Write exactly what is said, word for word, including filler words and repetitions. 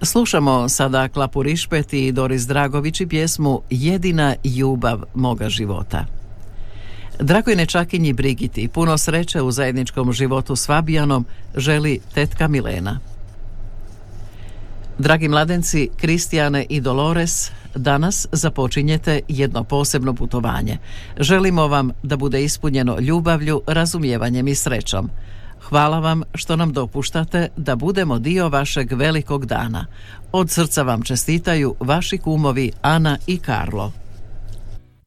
Slušamo sada Klapu Rišpet i Doris Dragović i pjesmu Jedina ljubav moga života. Dragoj nečakinji Brigiti puno sreće u zajedničkom životu s Fabijanom želi tetka Milena. Dragi mladenci Kristijane i Dolores, danas započinjete jedno posebno putovanje. Želimo vam da bude ispunjeno ljubavlju, razumijevanjem i srećom. Hvala vam što nam dopuštate da budemo dio vašeg velikog dana. Od srca vam čestitaju vaši kumovi Ana i Karlo.